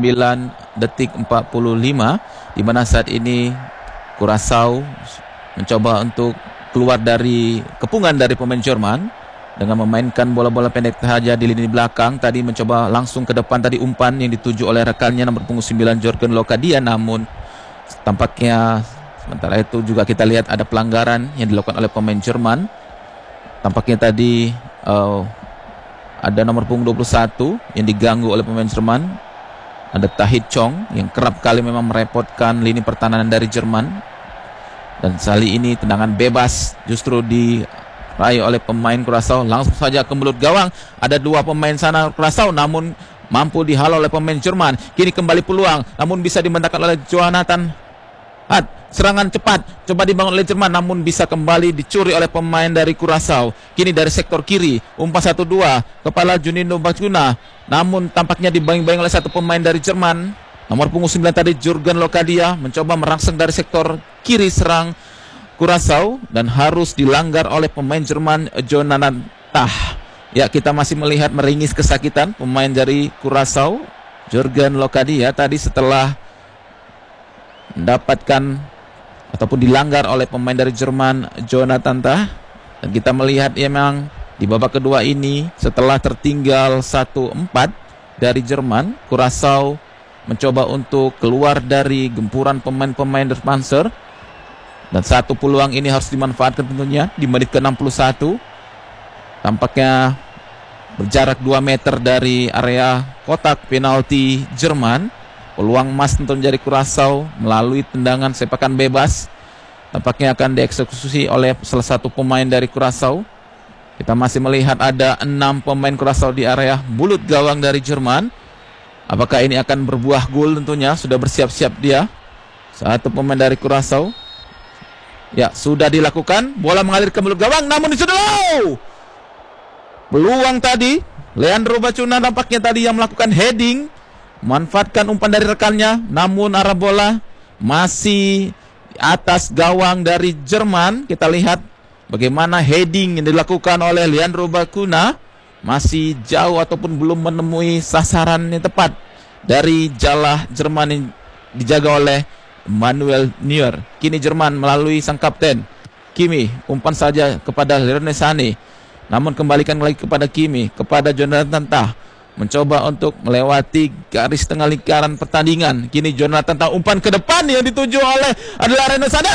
detik 45, di mana saat ini Curaçao mencoba untuk keluar dari kepungan dari pemain Jerman dengan memainkan bola-bola pendek saja di lini belakang. Tadi mencoba langsung ke depan, tadi umpan yang dituju oleh rekannya nomor punggung 9 Jorgen Locadia, namun tampaknya sementara itu juga kita lihat ada pelanggaran yang dilakukan oleh pemain Jerman. Tampaknya tadi ada nomor punggung 21 yang diganggu oleh pemain Jerman. Ada Tahit Chong yang kerap kali memang merepotkan lini pertahanan dari Jerman. Dan kali ini tendangan bebas justru diraih oleh pemain Curaçao. Langsung saja ke mulut gawang. Ada dua pemain sana Curaçao, namun mampu dihalau oleh pemain Jerman. Kini kembali peluang, namun bisa dimantapkan oleh Jonathan Hart. Serangan cepat coba dibangun oleh Jerman, namun bisa kembali dicuri oleh pemain dari Curaçao. Kini dari sektor kiri, umpan 1-2 kepala Juninho Bacuna, namun tampaknya dibayang-bayang oleh satu pemain dari Jerman. Nomor punggung 9 tadi Jorgen Locadia mencoba merangsang dari sektor kiri serang Curaçao dan harus dilanggar oleh pemain Jerman Jonathan Tah. Ya, kita masih melihat meringis kesakitan pemain dari Curaçao Jorgen Locadia tadi setelah mendapatkan ataupun dilanggar oleh pemain dari Jerman Jonathan Tah. Dan kita melihat ya memang di babak kedua ini setelah tertinggal 1-4 dari Jerman, Curaçao mencoba untuk keluar dari gempuran pemain-pemain Der Panzer. Dan satu peluang ini harus dimanfaatkan tentunya di menit ke-61. Tampaknya berjarak 2 meter dari area kotak penalti Jerman. Peluang emas tentu menjadi Curaçao melalui tendangan sepakan bebas. Tampaknya akan dieksekusi oleh salah satu pemain dari Curaçao. Kita masih melihat ada 6 pemain Curaçao di area mulut gawang dari Jerman. Apakah ini akan berbuah gol tentunya? Sudah bersiap-siap dia. Satu pemain dari Curaçao. Ya, sudah dilakukan. Bola mengalir ke mulut gawang, namun disudah. Peluang tadi, Leandro Bacuna nampaknya tadi yang melakukan heading. Manfaatkan umpan dari rekannya, namun arah bola masih di atas gawang dari Jerman. Kita lihat bagaimana heading yang dilakukan oleh Leandro Bacuna. Masih jauh ataupun belum menemui sasaran yang tepat dari jala Jerman yang dijaga oleh Manuel Neuer. Kini Jerman melalui sang kapten Kimi, umpan saja kepada Leroy Sané, namun kembalikan lagi kepada Kimi, kepada Jonathan Tah, mencoba untuk melewati garis tengah lingkaran pertandingan. Kini Jonathan Tah umpan ke depan yang dituju oleh adalah Leroy Sané.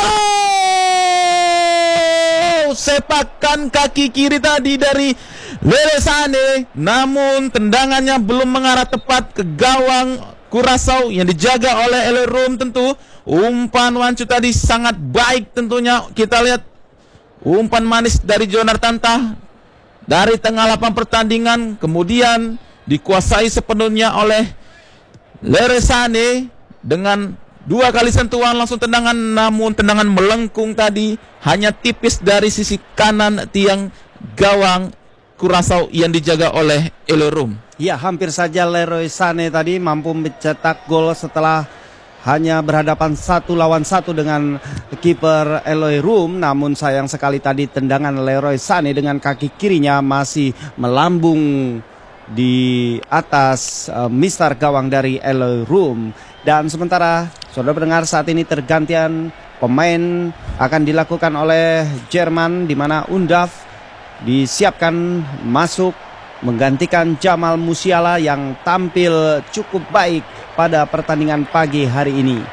Sepakan kaki kiri tadi dari Leroy Sané, namun tendangannya belum mengarah tepat ke gawang Curaçao yang dijaga oleh Elerum. Tentu umpan Wancu tadi sangat baik tentunya. Kita lihat umpan manis dari Jonathan Tah dari tengah lapangan pertandingan, kemudian dikuasai sepenuhnya oleh Leroy Sané dengan 2 kali sentuhan langsung tendangan, namun tendangan melengkung tadi hanya tipis dari sisi kanan tiang gawang Curaçao yang dijaga oleh Elerum. Ya, hampir saja Leroy Sané tadi mampu mencetak gol setelah hanya berhadapan 1 lawan 1 dengan kiper Elerum. Namun sayang sekali tadi tendangan Leroy Sané dengan kaki kirinya masih melambung di atas mistar gawang dari Elerum. Dan sementara saudara pendengar, saat ini tergantian pemain akan dilakukan oleh Jerman, di mana Undaf disiapkan masuk menggantikan Jamal Musiala yang tampil cukup baik pada pertandingan pagi hari ini.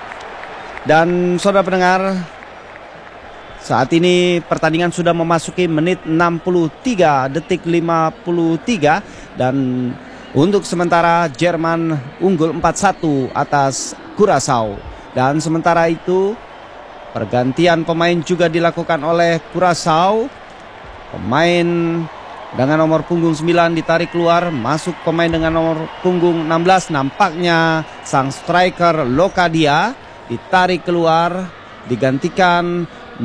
Dan saudara pendengar, saat ini pertandingan sudah memasuki menit 63 detik 53 dan untuk sementara Jerman unggul 4-1 atas Curaçao. Dan sementara itu pergantian pemain juga dilakukan oleh Curaçao. Pemain dengan nomor punggung 9 ditarik keluar, masuk pemain dengan nomor punggung 16. Nampaknya sang striker Locadia ditarik keluar, digantikan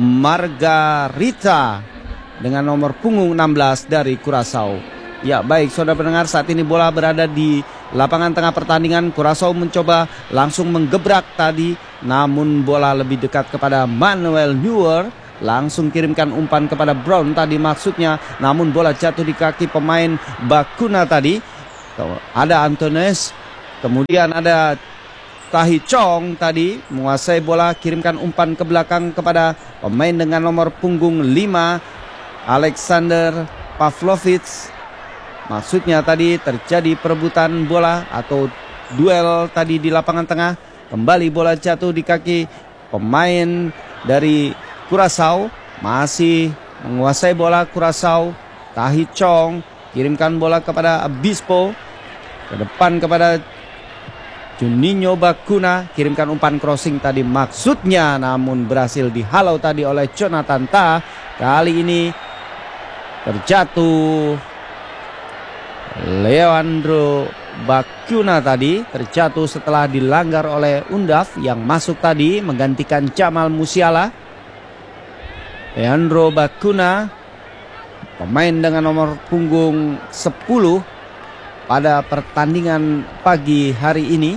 Margarita dengan nomor punggung 16 dari Curaçao. Ya, baik saudara pendengar, saat ini bola berada di lapangan tengah pertandingan. Curaçao mencoba langsung menggebrak tadi, namun bola lebih dekat kepada Manuel Neuer. Langsung kirimkan umpan kepada Brown tadi maksudnya, namun bola jatuh di kaki pemain Bacuna tadi. Ada Antunes Kemudian ada Tahi Chong tadi menguasai bola, kirimkan umpan ke belakang kepada pemain dengan nomor punggung 5 Alexander Pavlovic. Maksudnya tadi terjadi perebutan bola atau duel tadi di lapangan tengah. Kembali bola jatuh di kaki pemain dari Curaçao. Masih menguasai bola Curaçao. Tahi Chong kirimkan bola kepada Obispo. Ke depan kepada Juninho Bakuna, kirimkan umpan crossing tadi maksudnya, namun berhasil dihalau tadi oleh Jonathan Tah. Kali ini terjatuh Leandro Bakuna tadi, terjatuh setelah dilanggar oleh Undaf yang masuk tadi menggantikan Jamal Musiala. Leandro Bakuna, pemain dengan nomor punggung 10 pada pertandingan pagi hari ini.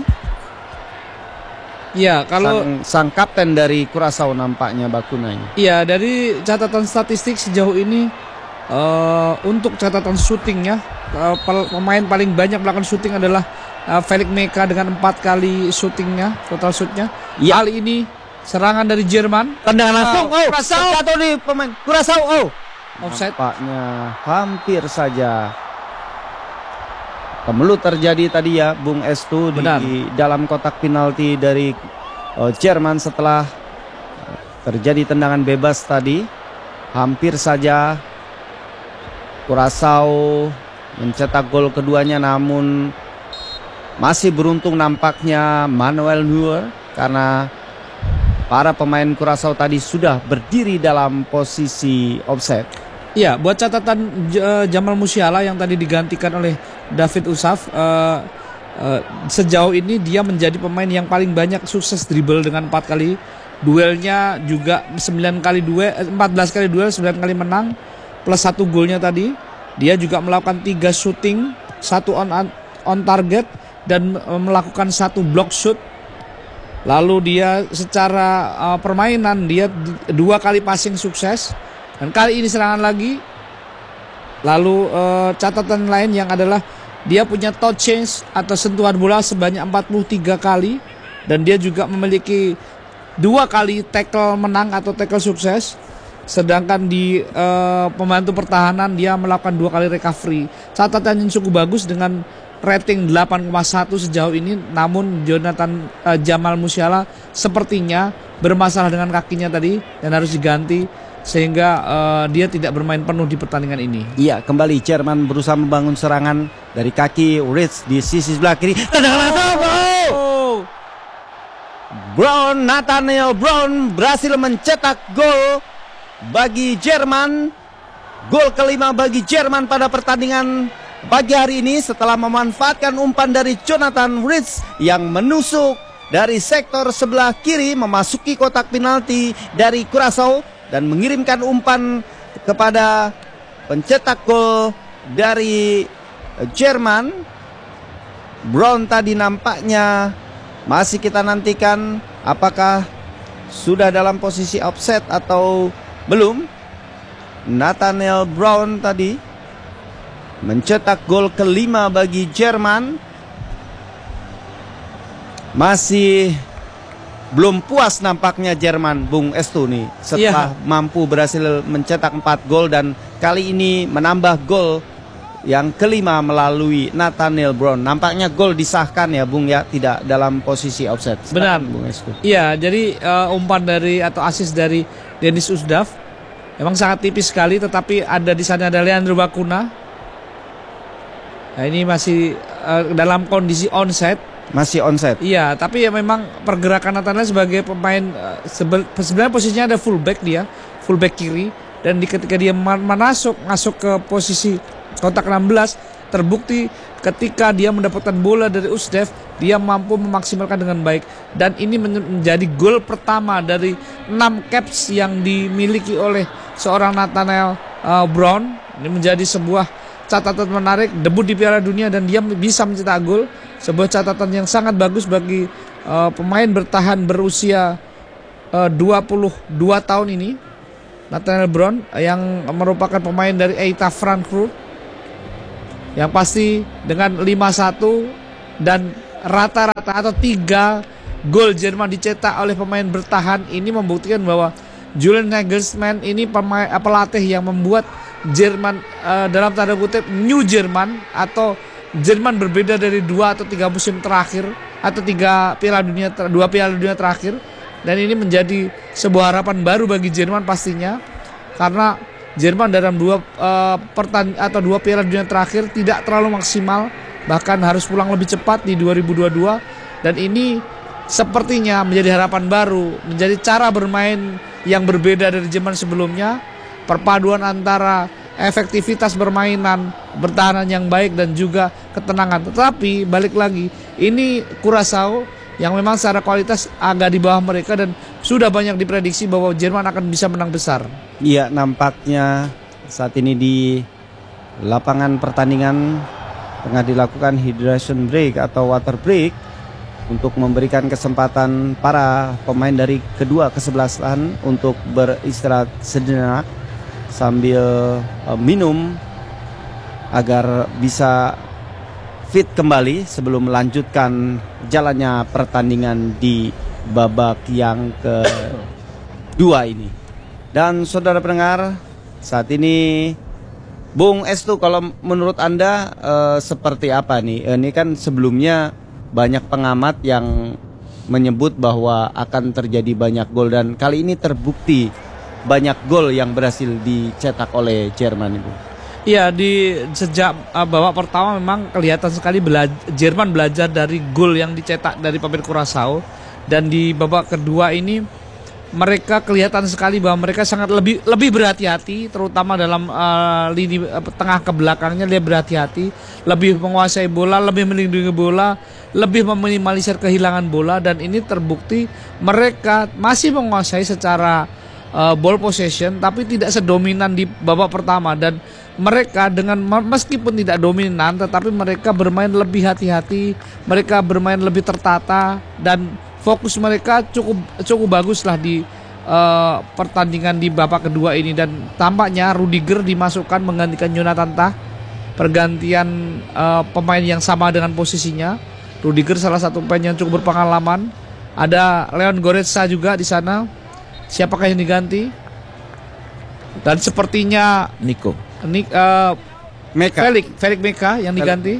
Ya, kalau sang kapten dari Curaçao nampaknya Bakuna ini. Iya, dari catatan statistik sejauh ini untuk catatan syutingnya, pemain paling banyak melakukan syuting adalah Felix Meka dengan 4 kali syutingnya, total shootnya. Ya. Kali ini serangan dari Jerman. Tendangan langsung, Curaçao. jatuh di pemain Curaçao. Offside. Nampaknya hampir saja kemelut terjadi tadi ya Bung Estu di dalam kotak penalti dari Jerman setelah terjadi tendangan bebas tadi. Hampir saja Curaçao mencetak gol keduanya, namun masih beruntung nampaknya Manuel Neuer karena para pemain Curaçao tadi sudah berdiri dalam posisi offside. Iya, buat catatan Jamal Musiala yang tadi digantikan oleh David Usaf, sejauh ini dia menjadi pemain yang paling banyak sukses dribble dengan 4 kali. Duelnya juga 14 kali duel, 9 kali menang, plus 1 golnya tadi. Dia juga melakukan 3 shooting, 1 on target dan melakukan 1 block shoot. Lalu dia secara permainan dia 2 kali passing sukses. Dan kali ini serangan lagi. Lalu catatan lain yang adalah dia punya touch change atau sentuhan bola sebanyak 43 kali. Dan dia juga memiliki 2 kali tackle menang atau tackle sukses. Sedangkan di pembantu pertahanan dia melakukan 2 kali recovery. Catatan yang cukup bagus dengan rating 8,1 sejauh ini. Namun Jamal Musiala sepertinya bermasalah dengan kakinya tadi dan harus diganti, sehingga dia tidak bermain penuh di pertandingan ini. Iya, kembali Jerman berusaha membangun serangan dari kaki Ritz di sisi sebelah kiri. Nathaniel Brown berhasil mencetak gol bagi Jerman. Gol kelima bagi Jerman pada pertandingan pagi hari ini setelah memanfaatkan umpan dari Jonathan Ritz yang menusuk dari sektor sebelah kiri memasuki kotak penalti dari Curaçao dan mengirimkan umpan kepada pencetak gol dari Jerman. Brown tadi nampaknya masih kita nantikan apakah sudah dalam posisi offset atau belum. Nathaniel Brown tadi mencetak gol kelima bagi Jerman. Masih belum puas nampaknya Jerman, Bung Estu nih, setelah mampu berhasil mencetak 4 gol dan kali ini menambah gol yang kelima melalui Nathaniel Brown. Nampaknya gol disahkan ya Bung ya, tidak dalam posisi offset. Benar, Bung Estu. Iya, jadi umpan dari atau assist dari Denis Usdaf memang sangat tipis sekali, tetapi ada di sana ada Leandro Bakuna. Nah, ini masih dalam kondisi onside. Masih onside. Iya, tapi ya memang pergerakan Nathaniel sebagai pemain sebenarnya posisinya ada fullback kiri, dan ketika dia masuk ke posisi kotak 16, terbukti ketika dia mendapatkan bola dari Usdev, dia mampu memaksimalkan dengan baik, dan ini menjadi gol pertama dari 6 caps yang dimiliki oleh seorang Nathaniel Brown. Ini menjadi sebuah catatan menarik, debut di Piala Dunia dan dia bisa mencetak gol. Sebuah catatan yang sangat bagus bagi pemain bertahan berusia 22 tahun ini, Nathaniel Brown, yang merupakan pemain dari Eintracht Frankfurt, yang pasti dengan 5-1 dan rata-rata atau 3 gol Jerman dicetak oleh pemain bertahan ini membuktikan bahwa Julian Nagelsmann ini pelatih yang membuat Jerman dalam tanda kutip New Jerman atau Jerman berbeda dari 2 atau 3 musim terakhir atau 2 Piala Dunia terakhir, dan ini menjadi sebuah harapan baru bagi Jerman pastinya, karena Jerman dalam 2 Piala Dunia terakhir tidak terlalu maksimal, bahkan harus pulang lebih cepat di 2022, dan ini sepertinya menjadi harapan baru, menjadi cara bermain yang berbeda dari Jerman sebelumnya, perpaduan antara efektivitas bermainan, pertahanan yang baik dan juga ketenangan. Tetapi balik lagi, ini Curaçao yang memang secara kualitas agak di bawah mereka dan sudah banyak diprediksi bahwa Jerman akan bisa menang besar. Iya, nampaknya saat ini di lapangan pertandingan tengah dilakukan hydration break atau water break untuk memberikan kesempatan para pemain dari kedua kesebelasan untuk beristirahat sejenak sambil minum agar bisa fit kembali sebelum melanjutkan jalannya pertandingan di babak yang kedua ini. Dan saudara pendengar, saat ini Bung Estu, kalau menurut Anda seperti apa nih? Ini kan sebelumnya banyak pengamat yang menyebut bahwa akan terjadi banyak gol, dan kali ini terbukti banyak gol yang berhasil dicetak oleh Jerman itu. Iya, sejak babak pertama memang kelihatan sekali Jerman belajar dari gol yang dicetak dari pemain Curaçao, dan di babak kedua ini mereka kelihatan sekali bahwa mereka sangat lebih berhati-hati, terutama dalam lini tengah ke belakangnya dia berhati-hati, lebih menguasai bola, lebih melindungi bola, lebih meminimalisir kehilangan bola, dan ini terbukti mereka masih menguasai secara ball possession tapi tidak sedominan di babak pertama, dan mereka dengan meskipun tidak dominan tetapi mereka bermain lebih hati-hati, mereka bermain lebih tertata, dan fokus mereka cukup bagus lah di pertandingan di babak kedua ini. Dan tampaknya Rudiger dimasukkan menggantikan Jonathan Tah, pergantian pemain yang sama dengan posisinya. Rudiger salah satu pemain yang cukup berpengalaman. Ada Leon Goretzka juga di sana. Siapakah yang diganti? Dan sepertinya Felix Meka yang diganti.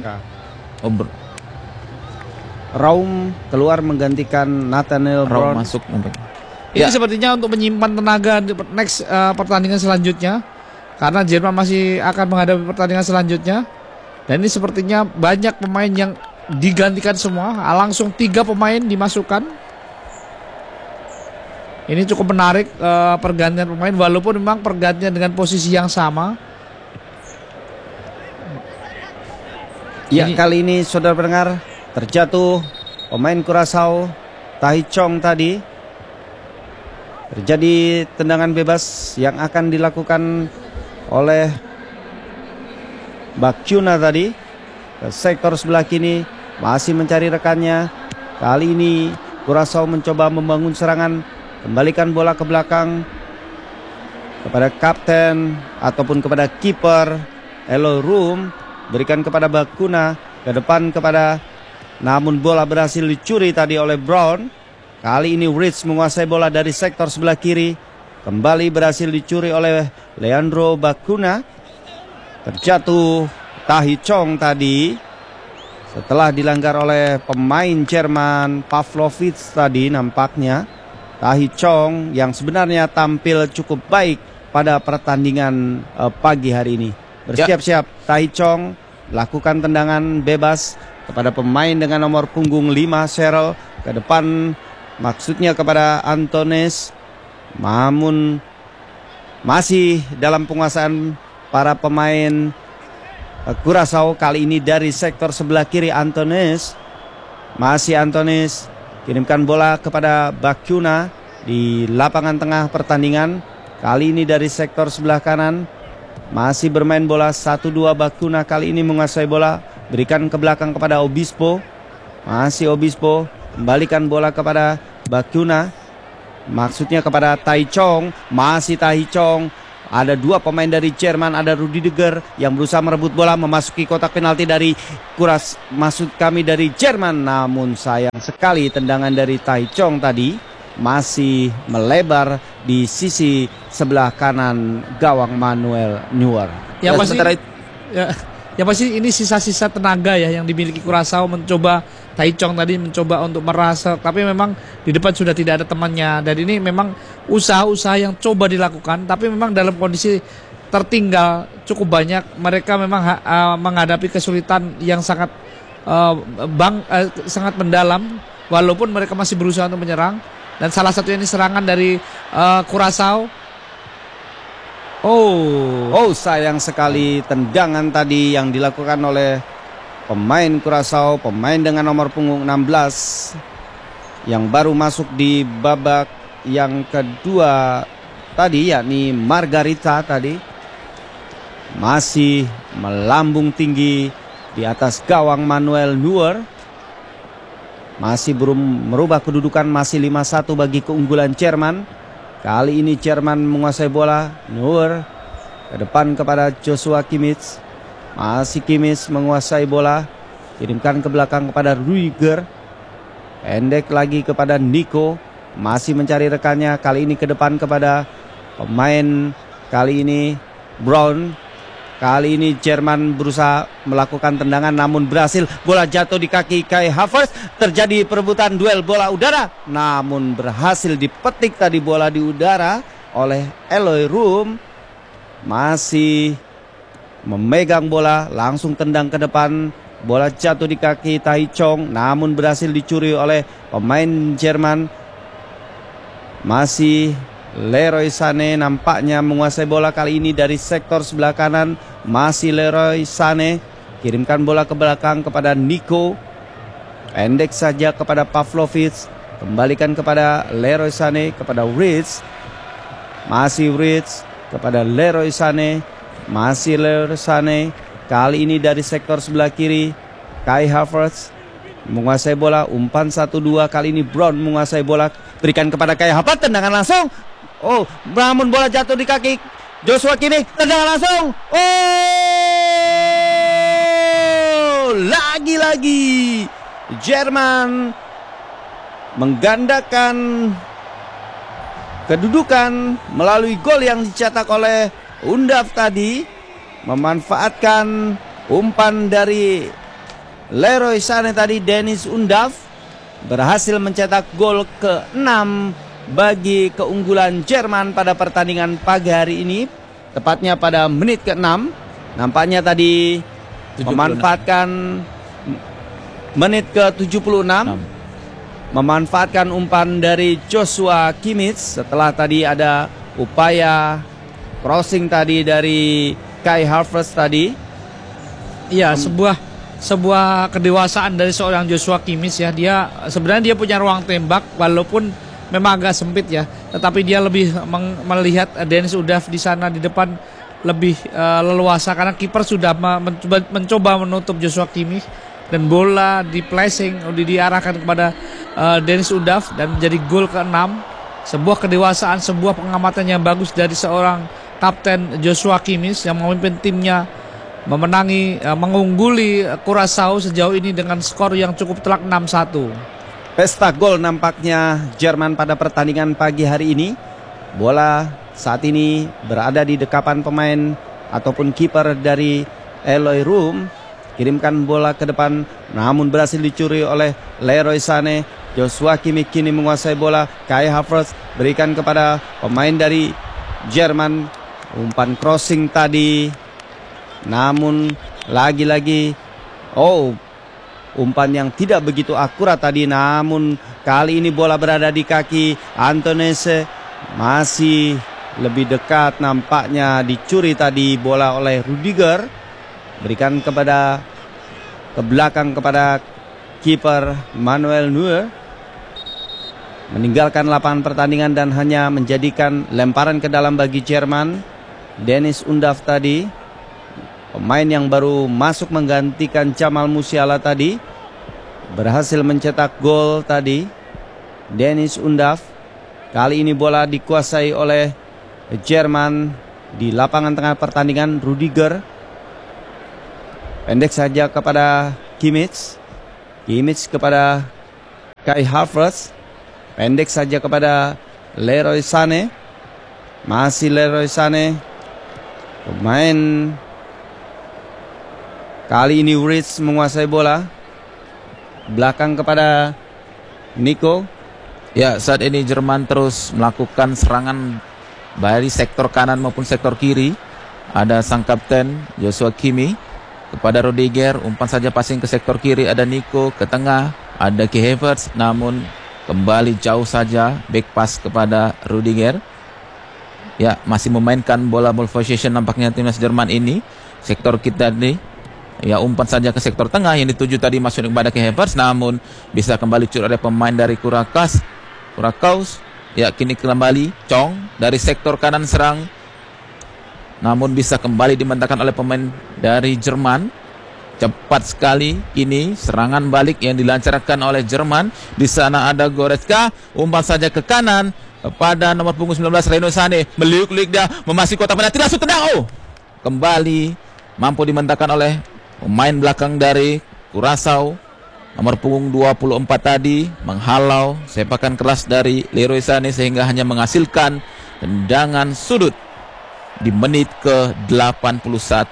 Raum keluar menggantikan Nathaniel Brown. Masuk. Ini sepertinya untuk menyimpan tenaga di next pertandingan selanjutnya, karena Jerman masih akan menghadapi pertandingan selanjutnya. Dan ini sepertinya banyak pemain yang digantikan semua, langsung 3 pemain dimasukkan. Ini cukup menarik pergantian pemain, walaupun memang pergantian dengan posisi yang sama. Ya, kali ini saudara pendengar, terjatuh pemain Curaçao, Tahi Chong tadi. Terjadi tendangan bebas yang akan dilakukan oleh Bakyuna tadi ke sektor sebelah kiri, masih mencari rekannya. Kali ini Curaçao mencoba membangun serangan, kembalikan bola ke belakang kepada kapten ataupun kepada kiper Eloy Room, berikan kepada Bakyuna, ke depan kepada, namun bola berhasil dicuri tadi oleh Brown. Kali ini Rich menguasai bola dari sektor sebelah kiri, kembali berhasil dicuri oleh Leandro Bakyuna. Terjatuh Tahi Chong tadi setelah dilanggar oleh pemain Jerman Pavlovic tadi. Nampaknya Tahi Chong yang sebenarnya tampil cukup baik pada pertandingan pagi hari ini. Bersiap-siap Tahi Chong lakukan tendangan bebas kepada pemain dengan nomor punggung 5 Cheryl, ke depan maksudnya kepada Antones, namun masih dalam penguasaan para pemain Curaçao. Kali ini dari sektor sebelah kiri Antones, masih Antones kirimkan bola kepada Bakyuna di lapangan tengah pertandingan. Kali ini dari sektor sebelah kanan, masih bermain bola 1-2 Bakyuna. Kali ini menguasai bola, berikan ke belakang kepada Obispo, masih Obispo kembalikan bola kepada Bakyuna, maksudnya kepada Tai Chong, masih Tai Chong Ada dua pemain dari Jerman, ada Rudiger yang berusaha merebut bola memasuki kotak penalti dari dari Jerman. Namun sayang sekali tendangan dari Tai Chong tadi masih melebar di sisi sebelah kanan gawang Manuel Neuer. Ya pasti, sementara ya pasti ini sisa-sisa tenaga ya yang dimiliki Curaçao, mencoba Tai Chong tadi mencoba untuk merasa, tapi memang di depan sudah tidak ada temannya, dan ini memang usaha-usaha yang coba dilakukan, tapi memang dalam kondisi tertinggal cukup banyak, mereka memang menghadapi kesulitan yang sangat sangat mendalam, walaupun mereka masih berusaha untuk menyerang, dan salah satu ini serangan dari Curaçao. Oh, sayang sekali tendangan tadi yang dilakukan oleh pemain Curaçao, pemain dengan nomor punggung 16 yang baru masuk di babak yang kedua tadi, yakni Margarita tadi, masih melambung tinggi di atas gawang Manuel Neuer. Masih belum merubah kedudukan, masih 5-1 bagi keunggulan Jerman. Kali ini Jerman menguasai bola. Neuer ke depan kepada Joshua Kimmich. Masih Kimmich menguasai bola, kirimkan ke belakang kepada Rudiger. Pendek lagi kepada Nico, masih mencari rekannya. Kali ini ke depan kepada pemain, kali ini Brown. Kali ini Jerman berusaha melakukan tendangan namun berhasil. Bola jatuh di kaki Kai Havertz. Terjadi perebutan duel bola udara, namun berhasil dipetik tadi bola di udara oleh Eloy Room. Masih memegang bola, langsung tendang ke depan. Bola jatuh di kaki Tai Chong, namun berhasil dicuri oleh pemain Jerman. Masih Leroy Sané nampaknya menguasai bola kali ini dari sektor sebelah kanan. Masih Leroy Sané, kirimkan bola ke belakang kepada Nico. Pendek saja kepada Pavlovic, kembalikan kepada Leroy Sané, kepada Ritz. Masih Ritz kepada Leroy Sané. Masih Leroy Sané, kali ini dari sektor sebelah kiri. Kai Havertz menguasai bola, umpan 1-2. Kali ini Brown menguasai bola, berikan kepada Kai Havertz, tendangan langsung. Oh, namun bola jatuh di kaki Joshua Kimmich, tendangan langsung. Oh, lagi-lagi Jerman menggandakan kedudukan melalui gol yang dicetak oleh Undav tadi, memanfaatkan umpan dari Leroy Sané tadi. Dennis Undav berhasil mencetak gol ke-6 bagi keunggulan Jerman pada pertandingan pagi hari ini, tepatnya pada menit ke-6. Nampaknya tadi 76. Memanfaatkan menit ke-76, memanfaatkan umpan dari Joshua Kimmich setelah tadi ada upaya crossing tadi dari Kai Havertz tadi. Iya, sebuah kedewasaan dari seorang Joshua Kimmich ya. Dia sebenarnya punya ruang tembak walaupun memang agak sempit ya, tetapi dia lebih melihat Dennis Undav di sana di depan lebih leluasa karena kiper sudah mencoba menutup Joshua Kimmich, dan bola di placing diarahkan kepada Dennis Undav dan menjadi gol ke-6. Sebuah kedewasaan, sebuah pengamatan yang bagus dari seorang kapten Joshua Kimmich yang memimpin timnya mengungguli Curaçao sejauh ini dengan skor yang cukup telak 6-1. Pesta gol nampaknya Jerman pada pertandingan pagi hari ini. Bola saat ini berada di dekapan pemain ataupun kiper dari Eloy Room. Kirimkan bola ke depan, namun berhasil dicuri oleh Leroy Sané. Joshua Kimmich kini menguasai bola. Kai Havertz berikan kepada pemain dari Jerman. Umpan crossing tadi, namun lagi-lagi umpan yang tidak begitu akurat tadi, namun kali ini bola berada di kaki Antonese. Masih lebih dekat, nampaknya dicuri tadi bola oleh Rudiger. Berikan ke belakang kepada kiper Manuel Neuer. Meninggalkan lapangan pertandingan dan hanya menjadikan lemparan ke dalam bagi Jerman. Dennis Undav tadi, pemain yang baru masuk menggantikan Jamal Musiala tadi, berhasil mencetak gol tadi. Dennis Undav. Kali ini bola dikuasai oleh Jerman. Di lapangan tengah pertandingan, Rudiger pendek saja kepada Kimmich. Kimmich kepada Kai Havertz. Pendek saja kepada Leroy Sané. Masih Leroy Sané. Pemain kali ini Wright menguasai bola. Belakang kepada Nico. Ya, saat ini Jerman terus melakukan serangan dari sektor kanan maupun sektor kiri. Ada sang kapten Joshua Kimmich kepada Rudiger, umpan saja passing ke sektor kiri, ada Nico ke tengah, ada Kai Havertz, namun kembali jauh saja back pass kepada Rudiger. Ya, masih memainkan bola ball possession nampaknya timnas Jerman ini. Sektor kita nih, ya umpan saja ke sektor tengah yang dituju tadi masuk kepada Kai Havertz, namun bisa kembali curut oleh pemain dari Kurakas. Ya, kini kembali Chong dari sektor kanan serang, namun bisa kembali dimentahkan oleh pemain dari Jerman. Cepat sekali ini serangan balik yang dilancarkan oleh Jerman. Di sana ada Goretzka, umpan saja ke kanan kepada nomor punggung 19 Leroy Sané, meliuk-liuk dia memasuki kotak penalti, langsung tendang. Kembali mampu dimentahkan oleh pemain belakang dari Curaçao. Nomor punggung 24 tadi menghalau sepakan keras dari Leroy Sané sehingga hanya menghasilkan tendangan sudut di menit ke 81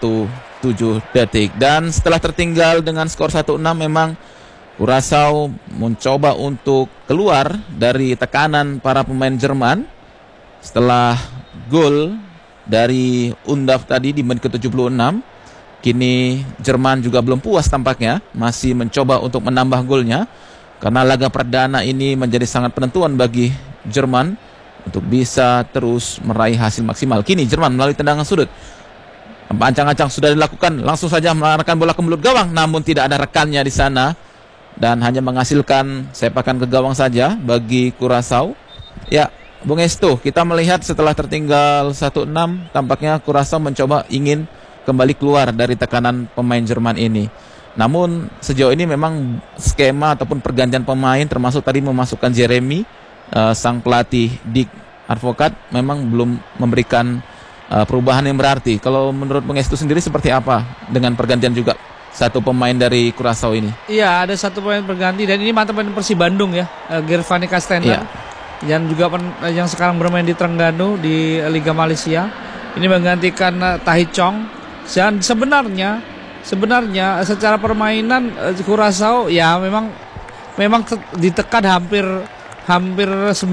7 detik. Dan setelah tertinggal dengan skor 1-6, memang Curaçao mencoba untuk keluar dari tekanan para pemain Jerman setelah gol dari Undav tadi di menit ke 76. Kini Jerman juga belum puas tampaknya, masih mencoba untuk menambah golnya, karena laga perdana ini menjadi sangat penentuan bagi Jerman untuk bisa terus meraih hasil maksimal. Kini Jerman melalui tendangan sudut, ancang-ancang sudah dilakukan, langsung saja mengarahkan bola ke mulut gawang, namun tidak ada rekannya di sana dan hanya menghasilkan sepakan ke gawang saja bagi Curaçao. Ya, Bung Esto, kita melihat setelah tertinggal 1-6, tampaknya Curaçao mencoba ingin kembali keluar dari tekanan pemain Jerman ini. Namun sejauh ini memang skema ataupun pergantian pemain, termasuk tadi memasukkan Jeremy, sang pelatih Dick Advocaat, memang belum memberikan perubahan yang berarti. Kalau menurut Bung Estu sendiri seperti apa dengan pergantian juga satu pemain dari Curaçao ini? Iya, ada satu pemain berganti dan ini mantan pemain Persib Bandung ya, Gervani Castaner, yang juga yang sekarang bermain di Terengganu di Liga Malaysia. Ini menggantikan Tahi Chong. Dan sebenarnya secara permainan Curaçao ya memang ditekan hampir 80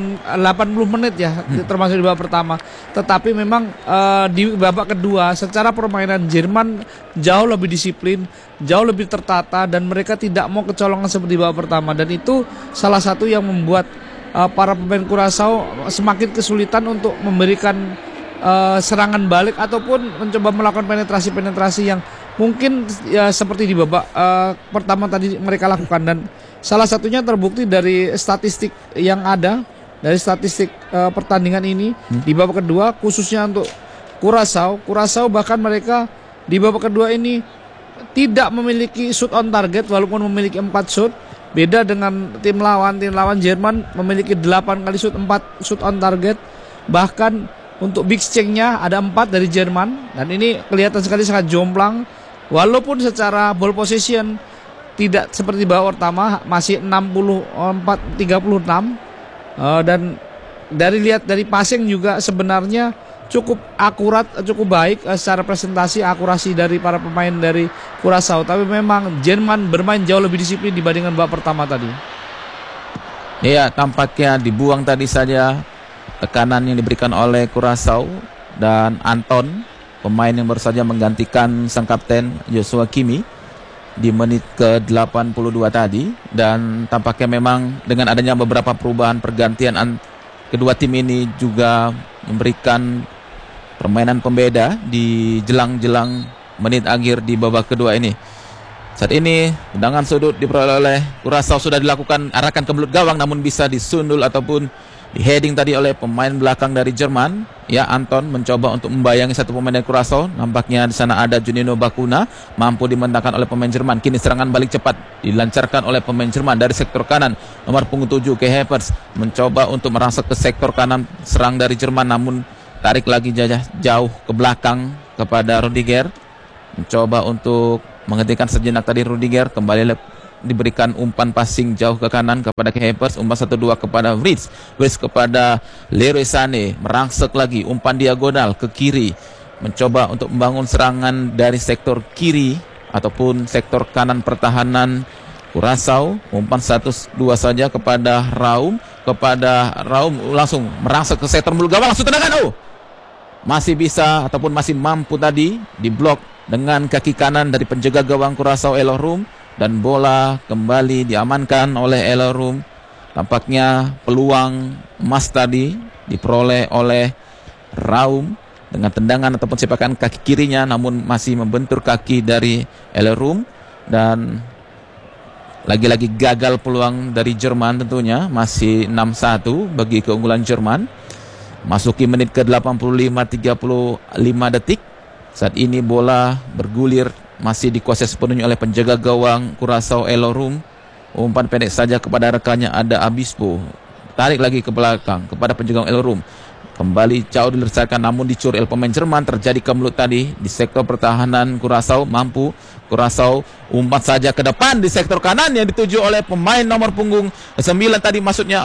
menit ya, termasuk di babak pertama. Tetapi memang di babak kedua secara permainan Jerman jauh lebih disiplin, jauh lebih tertata, dan mereka tidak mau kecolongan seperti babak pertama, dan itu salah satu yang membuat para pemain Curaçao semakin kesulitan untuk memberikan serangan balik ataupun mencoba melakukan penetrasi yang mungkin ya seperti di babak pertama tadi mereka lakukan. Dan salah satunya terbukti dari statistik yang ada, dari statistik pertandingan ini di babak kedua, khususnya untuk Curaçao bahkan mereka di babak kedua ini tidak memiliki shoot on target walaupun memiliki 4 shoot. Beda dengan tim lawan Jerman memiliki 8 kali shoot, 4 shoot on target. Bahkan untuk big change-nya ada 4 dari Jerman, dan ini kelihatan sekali sangat jomplang. Walaupun secara ball possession tidak seperti babak pertama, masih 64-36, dan dari passing juga sebenarnya cukup akurat, cukup baik secara presentasi, akurasi dari para pemain dari Curaçao. Tapi memang Jerman bermain jauh lebih disiplin dibandingkan babak pertama tadi. Iya, tampaknya dibuang tadi saja tekanan yang diberikan oleh Curaçao, dan Anton, pemain yang baru saja menggantikan sang kapten Joshua Kimmich di menit ke-82 tadi. Dan tampaknya memang dengan adanya beberapa perubahan pergantian kedua tim ini juga memberikan permainan pembeda di jelang-jelang menit akhir di babak kedua ini. Saat ini tendangan sudut diperoleh oleh Curaçao sudah dilakukan, arahkan ke mulut gawang, namun bisa disundul ataupun di heading tadi oleh pemain belakang dari Jerman. Ya, Anton mencoba untuk membayangi satu pemain dari Curaçao. Nampaknya di sana ada Junino Bakuna, mampu dimentahkan oleh pemain Jerman. Kini serangan balik cepat dilancarkan oleh pemain Jerman dari sektor kanan. Nomor punggung 7 Kai Havertz mencoba untuk merangsek ke sektor kanan serang dari Jerman, namun tarik lagi jauh ke belakang kepada Rudiger. Mencoba untuk menghentikan sejenak tadi Rudiger. Kembali diberikan umpan passing jauh ke kanan kepada Havertz. Umpan 1-2 kepada Wirtz. Wirtz kepada Leroy Sané. Merangsek lagi umpan diagonal ke kiri. Mencoba untuk membangun serangan dari sektor kiri ataupun sektor kanan pertahanan Curaçao. Umpan 1-2 saja kepada Raum. Langsung merangsek ke sektor mulut gawang. Langsung tendangan. Masih bisa ataupun masih mampu tadi diblok dengan kaki kanan dari penjaga gawang Curaçao Elohim. Dan bola kembali diamankan oleh Elohim. Tampaknya peluang emas tadi diperoleh oleh Raum dengan tendangan ataupun sepakan kaki kirinya, namun masih membentur kaki dari Elohim. Dan lagi-lagi gagal peluang dari Jerman tentunya. Masih 6-1 bagi keunggulan Jerman. Masuki menit ke 85, 35 detik. Saat ini bola bergulir, masih dikuasai sepenuhnya oleh penjaga gawang Curaçao Elohim. Umpan pendek saja kepada rekannya ada Obispo. Tarik lagi ke belakang kepada penjaga gawang Elohim. Kembali jauh dilesarkan namun dicuri oleh pemain Jerman. Terjadi kemelut tadi di sektor pertahanan Curaçao. Mampu Curaçao umpan saja ke depan di sektor kanan yang dituju oleh pemain nomor punggung 9 tadi, maksudnya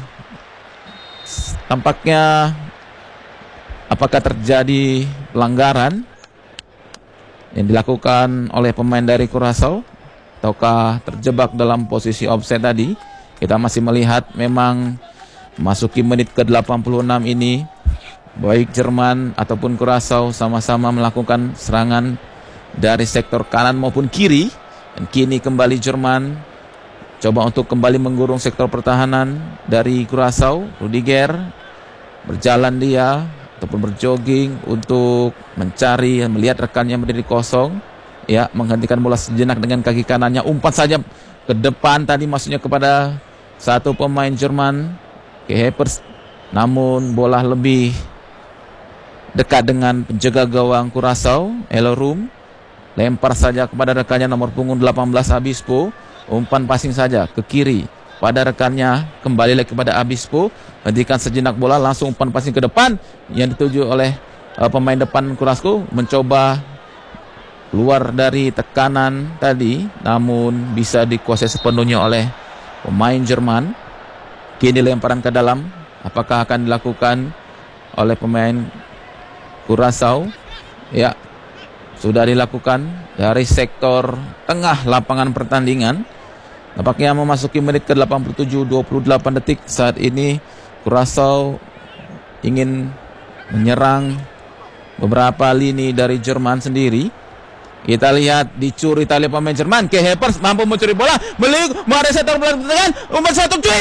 tampaknya apakah terjadi pelanggaran yang dilakukan oleh pemain dari Curaçao ataukah terjebak dalam posisi offside tadi. Kita masih melihat memang masuki menit ke 86 ini baik Jerman ataupun Curaçao sama-sama melakukan serangan dari sektor kanan maupun kiri. Dan kini kembali Jerman coba untuk kembali menggurung sektor pertahanan dari Curaçao. Rudiger berjalan dia ataupun berjogging untuk mencari, melihat rekannya berdiri kosong, ya, menghentikan bola sejenak dengan kaki kanannya. Umpan saja ke depan tadi, maksudnya kepada satu pemain Jerman, Havertz, namun bola lebih dekat dengan penjaga gawang Curaçao Elohim. Lempar saja kepada rekannya nomor punggung 18 Obispo. Umpan passing saja ke kiri pada rekannya, kembali lagi kepada Obispo. Hentikan sejenak bola, langsung umpan passing ke depan yang dituju oleh pemain depan Curaçao. Mencoba keluar dari tekanan tadi, namun bisa dikuasai sepenuhnya oleh pemain Jerman. Kini lemparan ke dalam, apakah akan dilakukan oleh pemain Curaçao? Ya, sudah dilakukan dari sektor tengah lapangan pertandingan. Nampaknya memasuki menit ke 87, 28 detik. Saat ini Curaçao ingin menyerang beberapa lini dari Jerman sendiri. Kita lihat dicuri tali pemain Jerman. Havertz mampu mencuri bola, beli ada sektor belakang, umpan satu cuip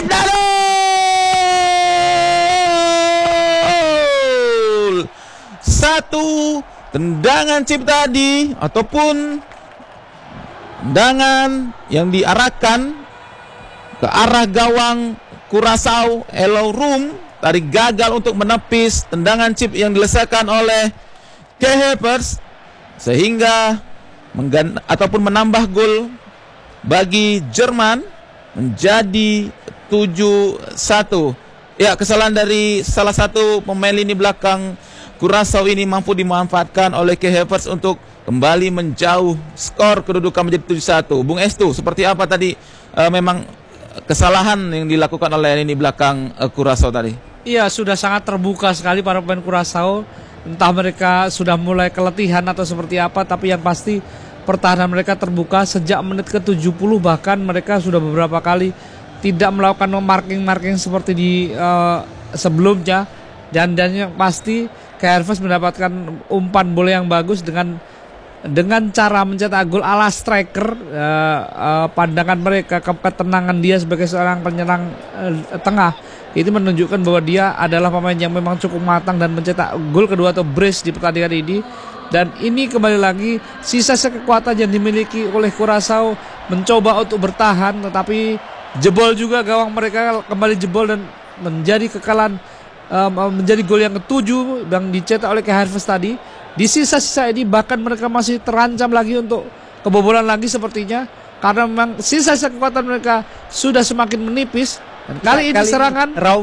dan satu tendangan chip tadi ataupun tendangan yang diarahkan ke arah gawang Curaçao Elohim tadi gagal untuk menepis tendangan chip yang dilesakan oleh Havertz sehingga ataupun menambah gol bagi Jerman menjadi 7-1. Ya, kesalahan dari salah satu pemain lini belakang Curaçao ini mampu dimanfaatkan oleh Havertz untuk kembali menjauh skor kedudukan menjadi 7-1. Bung Estu, seperti apa tadi memang kesalahan yang dilakukan oleh lini belakang Curaçao tadi? Iya, sudah sangat terbuka sekali para pemain Curaçao. Entah mereka sudah mulai keletihan atau seperti apa, tapi yang pasti pertahanan mereka terbuka sejak menit ke-70, bahkan mereka sudah beberapa kali tidak melakukan marking seperti di sebelumnya. Dan yang pasti Havertz mendapatkan umpan bola yang bagus dengan cara mencetak gol ala striker. Pandangan mereka, ketenangan dia sebagai seorang penyerang tengah itu menunjukkan bahwa dia adalah pemain yang memang cukup matang dan mencetak gol kedua atau brace di pertandingan ini. Dan ini kembali lagi sisa kekuatan yang dimiliki oleh Curaçao mencoba untuk bertahan, tetapi jebol juga gawang mereka, kembali jebol dan menjadi kekalahan, menjadi gol yang ke-7 yang dicetak oleh Havertz tadi. Di sisa-sisa ini bahkan mereka masih terancam lagi untuk kebobolan lagi sepertinya, karena memang sisa-sisa kekuatan mereka sudah semakin menipis. Dan kali ini serangan Raum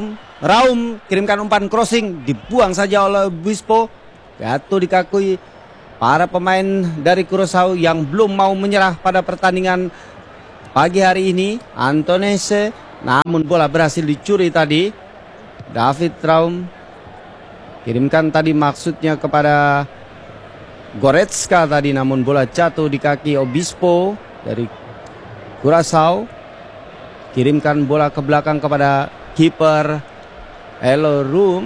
Raum kirimkan umpan crossing, dibuang saja oleh Obispo. Jatuh di kaki para pemain dari Curaçao yang belum mau menyerah pada pertandingan pagi hari ini. Antonese, namun bola berhasil dicuri tadi. David Raum kirimkan tadi maksudnya kepada Goretzka tadi, namun bola jatuh di kaki Obispo dari Curaçao. Kirimkan bola ke belakang kepada kiper Elo Room.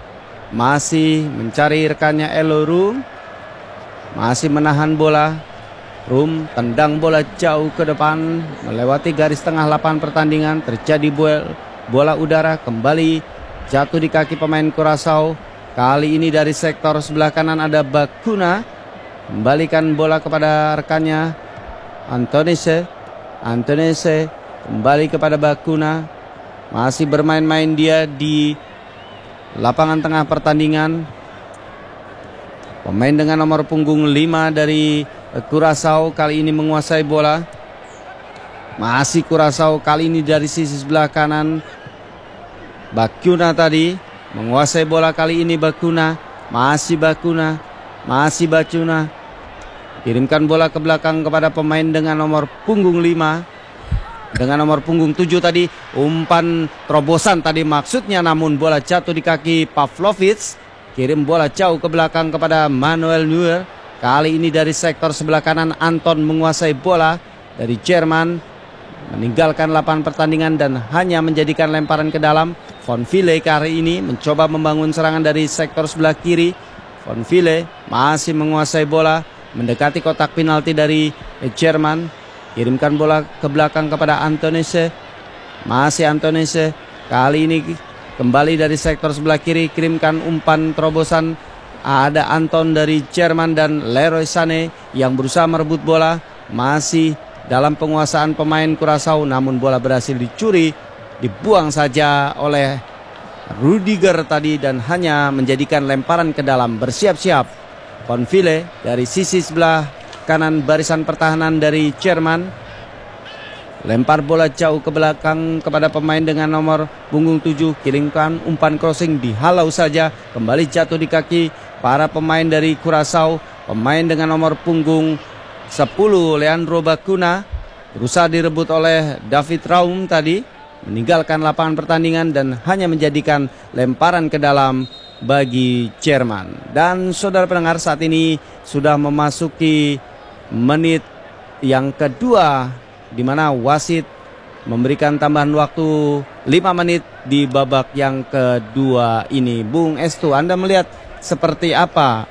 Masih mencari rekannya Elo Room. Masih menahan bola. Room tendang bola jauh ke depan, melewati garis tengah lapangan pertandingan. Terjadi bola udara, kembali jatuh di kaki pemain Curaçao. Kali ini dari sektor sebelah kanan ada Bakuna. Kembalikan bola kepada rekannya Antonese. Antonese kembali kepada Bakuna. Masih bermain-main dia di lapangan tengah pertandingan. Pemain dengan nomor punggung 5 dari Curaçao kali ini menguasai bola. Masih Curaçao kali ini dari sisi sebelah kanan. Bakuna tadi menguasai bola kali ini. Bakuna, masih Bakuna, masih Bakuna. Kirimkan bola ke belakang kepada pemain dengan nomor punggung 5. Dengan nomor punggung 7 tadi, umpan terobosan tadi maksudnya, namun bola jatuh di kaki Pavlovic. Kirim bola jauh ke belakang kepada Manuel Neuer. Kali ini dari sektor sebelah kanan Anton menguasai bola dari Jerman. Meninggalkan lapangan pertandingan dan hanya menjadikan lemparan ke dalam. Von Ville kali ini mencoba membangun serangan dari sektor sebelah kiri. Von Ville masih menguasai bola, mendekati kotak penalti dari Jerman. Kirimkan bola ke belakang kepada Antonese. Masih Antonese. Kali ini kembali dari sektor sebelah kiri. Kirimkan umpan terobosan. Ada Anton dari Jerman dan Leroy Sané yang berusaha merebut bola. Masih dalam penguasaan pemain Curaçao, namun bola berhasil dicuri. Dibuang saja oleh Rudiger tadi dan hanya menjadikan lemparan ke dalam. Bersiap-siap Von Ville dari sisi sebelah kanan barisan pertahanan dari Jerman. Lempar bola jauh ke belakang kepada pemain dengan nomor punggung 7. Kirimkan umpan crossing, dihalau saja. Kembali jatuh di kaki para pemain dari Curaçao. Pemain dengan nomor punggung 10 Leandro Bakuna berusaha direbut oleh David Raum tadi. Meninggalkan lapangan pertandingan dan hanya menjadikan lemparan ke dalam bagi Jerman. Dan saudara pendengar, saat ini sudah memasuki menit yang kedua, di mana wasit memberikan tambahan waktu 5 menit di babak yang kedua ini. Bung Estu, Anda melihat seperti apa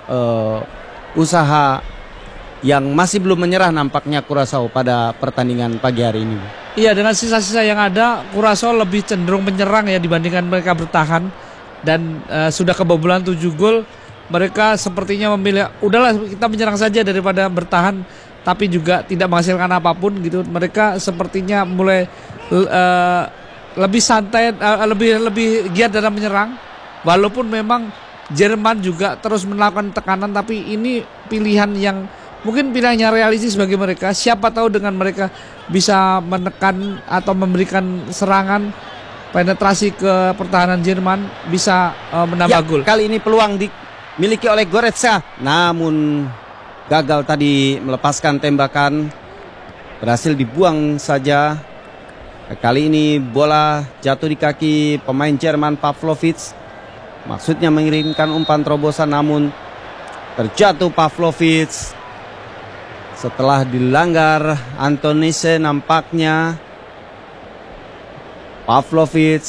usaha yang masih belum menyerah nampaknya Curaçao pada pertandingan pagi hari ini? Iya, dengan sisa-sisa yang ada, Curaçao lebih cenderung menyerang ya dibandingkan mereka bertahan. Dan sudah kebobolan 7 gol. Mereka sepertinya memilih, udahlah kita menyerang saja daripada bertahan, tapi juga tidak menghasilkan apapun gitu. Mereka sepertinya mulai lebih santai, lebih giat dalam menyerang. Walaupun memang Jerman juga terus melakukan tekanan, tapi ini pilihan yang mungkin pilihannya realistis bagi mereka. Siapa tahu dengan mereka bisa menekan atau memberikan serangan, penetrasi ke pertahanan Jerman, bisa menambah gol. Kali ini peluang dimiliki oleh Goretzka, namun gagal tadi melepaskan tembakan. Berhasil dibuang saja. Kali ini bola jatuh di kaki pemain Jerman Pavlovic. Maksudnya mengirimkan umpan terobosan, namun terjatuh Pavlovic. Setelah dilanggar Antonise nampaknya. Pavlovic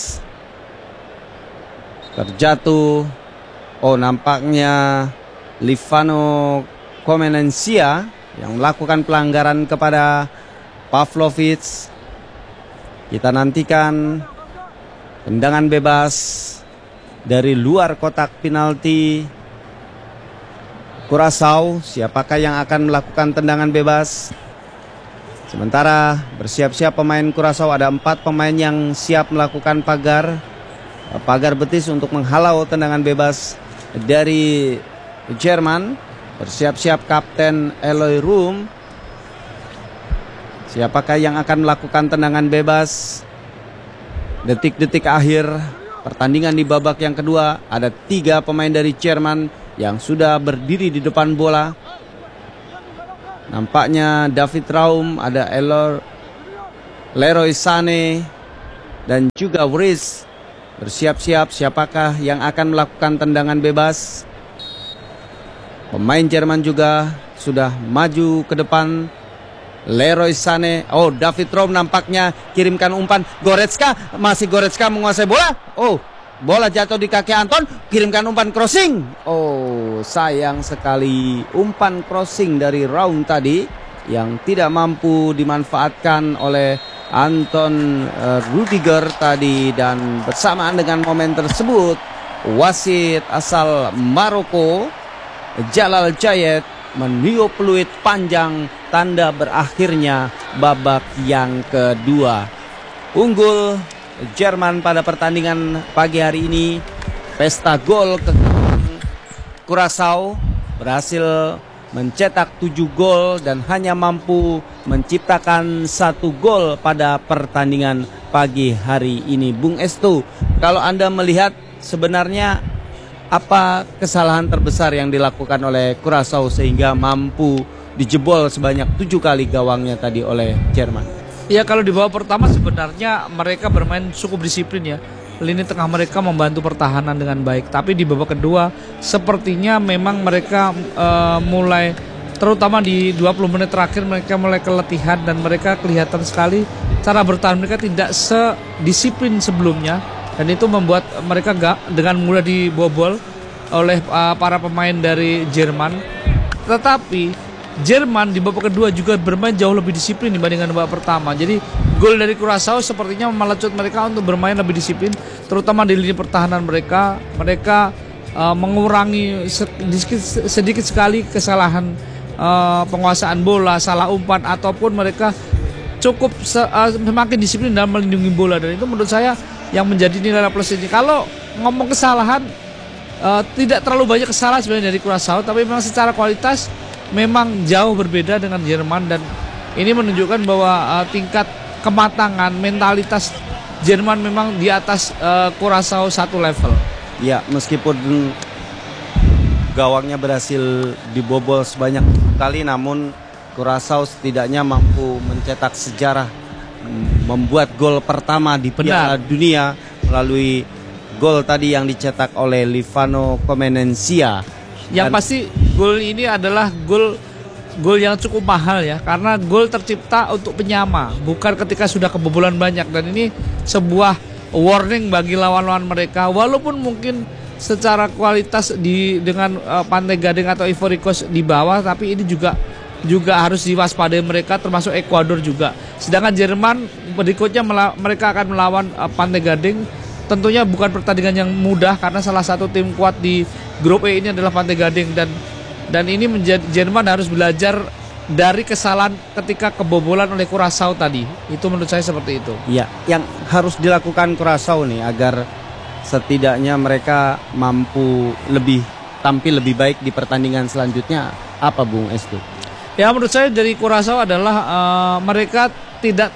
terjatuh. Oh, nampaknya Livano Comenencia yang melakukan pelanggaran kepada Pavlovic. Kita nantikan tendangan bebas dari luar kotak penalti Curaçao. Siapakah yang akan melakukan tendangan bebas? Sementara bersiap-siap pemain Curaçao, ada 4 pemain yang siap melakukan pagar betis untuk menghalau tendangan bebas dari Jerman. Bersiap-siap Kapten Eloy Room. Siapakah yang akan melakukan tendangan bebas? Detik-detik akhir pertandingan di babak yang kedua. Ada 3 pemain dari Jerman yang sudah berdiri di depan bola. Nampaknya David Raum, ada Leroy Sané dan juga Wris bersiap-siap siapakah yang akan melakukan tendangan bebas. Pemain Jerman juga sudah maju ke depan. Leroy Sané, David Raum nampaknya kirimkan umpan. Goretzka, masih Goretzka menguasai bola. Bola jatuh di kaki Anton, kirimkan umpan crossing. Sayang sekali umpan crossing dari Raum tadi yang tidak mampu dimanfaatkan oleh Anton Rudiger tadi. Dan bersamaan dengan momen tersebut, wasit asal Maroko Jalal Jayet meniup peluit panjang, tanda berakhirnya babak yang kedua. Unggul Jerman pada pertandingan pagi hari ini. Pesta gol ke Curaçao, berhasil mencetak 7 gol dan hanya mampu menciptakan 1 gol pada pertandingan pagi hari ini. Bung Estu, kalau Anda melihat sebenarnya apa kesalahan terbesar yang dilakukan oleh Curaçao sehingga mampu dijebol sebanyak 7 kali gawangnya tadi oleh Jerman? Ya, kalau di babak pertama sebenarnya mereka bermain cukup disiplin ya. Lini tengah mereka membantu pertahanan dengan baik. Tapi di babak kedua sepertinya memang mereka mulai, terutama di 20 menit terakhir, mereka mulai keletihan dan mereka kelihatan sekali cara bertahan mereka tidak sedisiplin sebelumnya. Dan itu membuat mereka dengan mudah dibobol oleh para pemain dari Jerman. Tetapi Jerman di babak kedua juga bermain jauh lebih disiplin dibandingkan babak pertama. Jadi gol dari Curaçao sepertinya melecut mereka untuk bermain lebih disiplin, terutama di lini pertahanan mereka. Mereka mengurangi sedikit sekali kesalahan penguasaan bola, salah umpan, ataupun mereka cukup semakin disiplin dalam melindungi bola. Dan itu menurut saya yang menjadi nilai plus ini. Kalau ngomong kesalahan, tidak terlalu banyak kesalahan sebenarnya dari Curaçao, tapi memang secara kualitas memang jauh berbeda dengan Jerman. Dan ini menunjukkan bahwa tingkat kematangan, mentalitas Jerman memang di atas Curaçao satu level. Ya, meskipun gawangnya berhasil dibobol sebanyak kali, namun Curaçao setidaknya mampu mencetak sejarah, membuat gol pertama di Piala Dunia melalui gol tadi yang dicetak oleh Livano Comenencia. Yang pasti gol ini adalah gol yang cukup mahal ya, karena gol tercipta untuk penyama, bukan ketika sudah kebobolan banyak. Dan ini sebuah warning bagi lawan-lawan mereka. Walaupun mungkin secara kualitas dengan Pantai Gading atau Ivory Coast di bawah, tapi ini juga harus diwaspadai mereka, termasuk Ekuador juga. Sedangkan Jerman berikutnya mereka akan melawan Pantai Gading. Tentunya bukan pertandingan yang mudah karena salah satu tim kuat di grup E ini adalah Pantai Gading, dan ini menjadi Jerman harus belajar dari kesalahan ketika kebobolan oleh Curaçao tadi. Itu menurut saya seperti itu. Ya, yang harus dilakukan Curaçao nih agar setidaknya mereka mampu tampil lebih baik di pertandingan selanjutnya, apa Bung Estu? Ya, menurut saya dari Curaçao adalah mereka tidak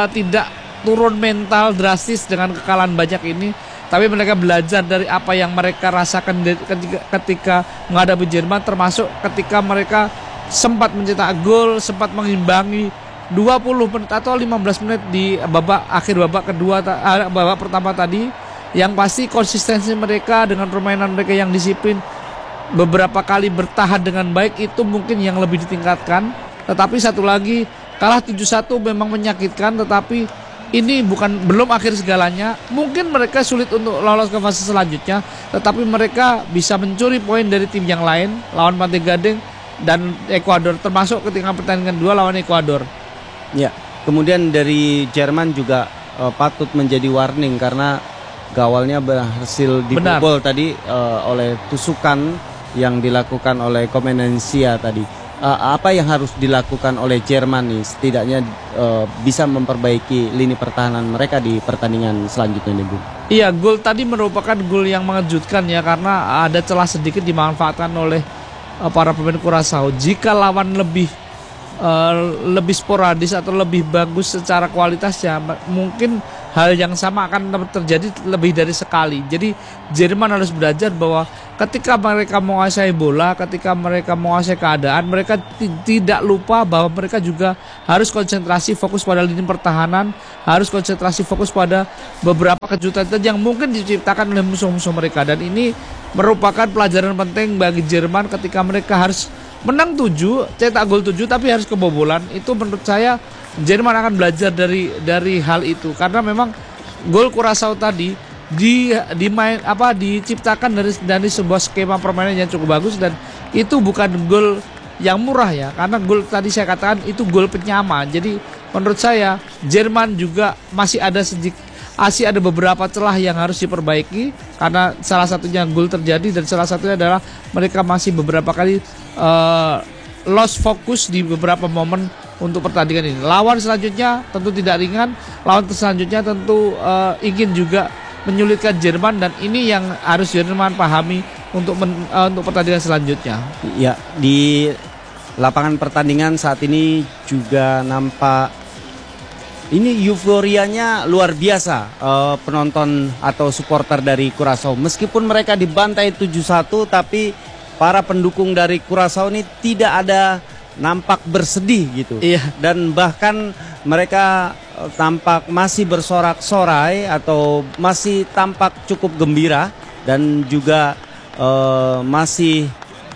turun mental drastis dengan kekalahan banyak ini, tapi mereka belajar dari apa yang mereka rasakan ketika menghadapi Jerman, termasuk ketika mereka sempat mencetak gol, sempat mengimbangi 20 menit atau 15 menit di akhir babak kedua, babak pertama tadi. Yang pasti konsistensi mereka dengan permainan mereka yang disiplin, beberapa kali bertahan dengan baik, itu mungkin yang lebih ditingkatkan. Tetapi satu lagi, kalah 7-1 memang menyakitkan, tetapi ini belum akhir segalanya. Mungkin mereka sulit untuk lolos ke fase selanjutnya, tetapi mereka bisa mencuri poin dari tim yang lain, lawan Pantai Gading dan Ekuador, termasuk ketika pertandingan kedua lawan Ekuador. Ya, kemudian dari Jerman juga patut menjadi warning karena gawalnya berhasil dibobol tadi oleh tusukan yang dilakukan oleh Comenencia tadi. Apa yang harus dilakukan oleh Jerman nih setidaknya bisa memperbaiki lini pertahanan mereka di pertandingan selanjutnya nih, Bung? Iya, gol tadi merupakan gol yang mengejutkan ya, karena ada celah sedikit dimanfaatkan oleh para pemain Curaçao. Jika lawan lebih sporadis atau lebih bagus secara kualitas ya, mungkin hal yang sama akan terjadi lebih dari sekali. Jadi Jerman harus belajar bahwa ketika mereka menguasai bola, ketika mereka menguasai keadaan, mereka tidak lupa bahwa mereka juga harus konsentrasi fokus pada lini pertahanan, harus konsentrasi fokus pada beberapa kejutan yang mungkin diciptakan oleh musuh-musuh mereka. Dan ini merupakan pelajaran penting bagi Jerman ketika mereka harus menang 7, cetak gol 7 tapi harus kebobolan. Itu menurut saya Jerman akan belajar dari hal itu, karena memang gol Curaçao tadi diciptakan dari sebuah skema permainan yang cukup bagus, dan itu bukan gol yang murah ya, karena gol tadi saya katakan itu gol penyama. Jadi menurut saya Jerman juga masih ada beberapa celah yang harus diperbaiki, karena salah satunya gol terjadi dan salah satunya adalah mereka masih beberapa kali lost fokus di beberapa momen untuk pertandingan ini. Lawan selanjutnya tentu tidak ringan, lawan selanjutnya tentu ingin juga menyulitkan Jerman, dan ini yang harus Jerman pahami untuk pertandingan selanjutnya. Ya, di lapangan pertandingan saat ini juga nampak ini euforianya luar biasa, penonton atau supporter dari Curaçao. Meskipun mereka dibantai 7-1, tapi para pendukung dari Curaçao ini tidak ada nampak bersedih gitu. Iya. Dan bahkan mereka tampak masih bersorak-sorai atau masih tampak cukup gembira, dan juga masih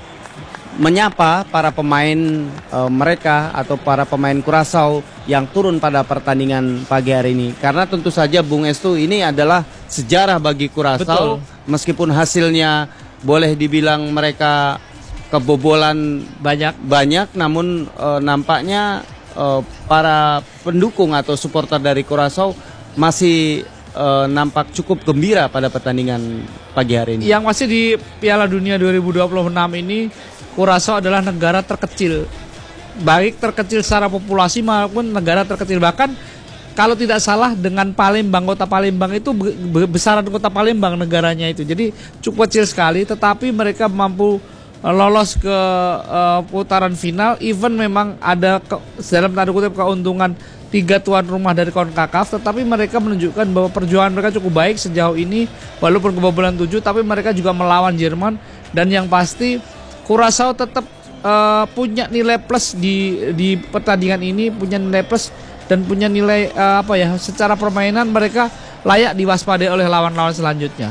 menyapa para pemain mereka atau para pemain Curaçao yang turun pada pertandingan pagi hari ini. Karena tentu saja Bung Estu, ini adalah sejarah bagi Curaçao. Betul. Meskipun hasilnya boleh dibilang mereka kebobolan banyak, namun nampaknya para pendukung atau supporter dari Curaçao masih nampak cukup gembira pada pertandingan pagi hari ini. Yang masih di Piala Dunia 2026 ini, Curaçao adalah negara terkecil, baik terkecil secara populasi maupun negara terkecil. Bahkan kalau tidak salah dengan Palembang, kota Palembang itu besaran kota Palembang negaranya itu. Jadi cukup kecil sekali, tetapi mereka mampu lolos ke putaran final. Even memang ada dalam tanda kutip keuntungan 3 tuan rumah dari CONCACAF, tetapi mereka menunjukkan bahwa perjuangan mereka cukup baik sejauh ini, walaupun kebobolan 7, tapi mereka juga melawan Jerman. Dan yang pasti Curaçao tetap punya nilai plus di pertandingan ini, punya nilai plus dan punya nilai secara permainan mereka layak diwaspadai oleh lawan-lawan selanjutnya.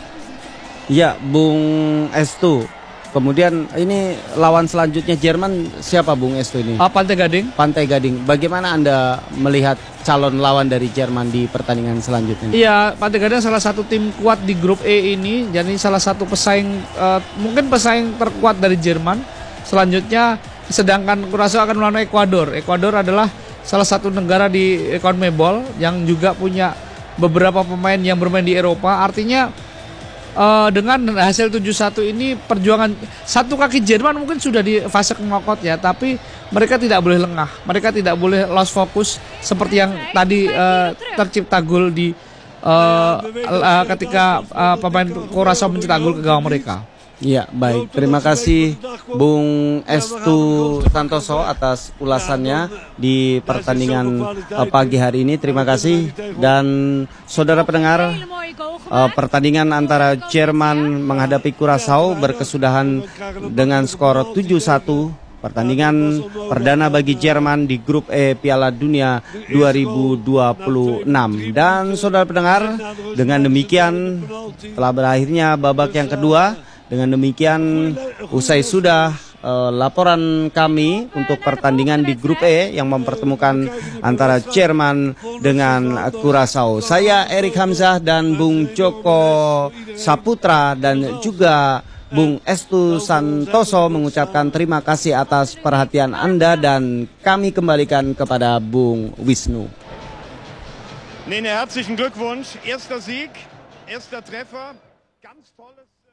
Ya, Bung Estu. Kemudian ini lawan selanjutnya Jerman siapa Bung Estu ini? Pantai Gading. Pantai Gading. Bagaimana Anda melihat calon lawan dari Jerman di pertandingan selanjutnya? Iya, Pantai Gading salah satu tim kuat di grup E ini. Jadi salah satu pesaing, mungkin pesaing terkuat dari Jerman. Selanjutnya, sedangkan Curaçao akan melawan Ekuador. Ekuador adalah salah satu negara di CONMEBOL yang juga punya beberapa pemain yang bermain di Eropa. Artinya dengan hasil 7-1 ini, perjuangan satu kaki Jerman mungkin sudah di fase knockout ya, tapi mereka tidak boleh lengah, mereka tidak boleh lost focus seperti yang tadi tercipta gol di ketika pemain Curaçao mencetak gol ke gawang mereka. Iya, baik. Terima kasih Bung Estu Santoso atas ulasannya di pertandingan pagi hari ini. Terima kasih. Dan saudara pendengar, pertandingan antara Jerman menghadapi Curaçao berkesudahan dengan skor 7-1. Pertandingan perdana bagi Jerman di grup E Piala Dunia 2026. Dan saudara pendengar, dengan demikian telah berakhirnya babak yang kedua. Dengan demikian usai sudah laporan kami untuk pertandingan di grup E yang mempertemukan antara Jerman dengan Curaçao. Saya Erik Hamzah dan Bung Joko Saputra dan juga Bung Estu Santoso mengucapkan terima kasih atas perhatian Anda, dan kami kembalikan kepada Bung Wisnu. Nene, herzlichen Glückwunsch. Erster Sieg, erster Treffer. Ganz tolles.